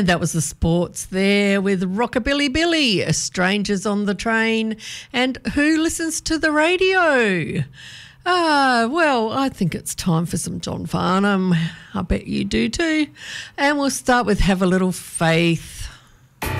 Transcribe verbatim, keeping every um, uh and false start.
And that was the sports there with Rockabilly Billy, Strangers on the Train, and Who Listens to the Radio? Ah, well, I think it's time for some John Farnham. I bet you do too. And we'll start with Have a Little Faith.